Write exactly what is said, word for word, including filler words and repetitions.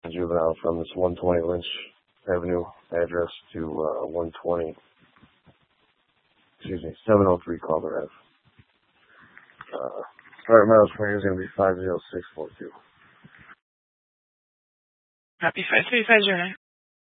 juvenile from this one twenty Lynch Avenue address to uh, one twenty, excuse me, seven oh three Calder Ave. Uh, start miles per year is going to be five zero six four two. Copy five three five zero nine.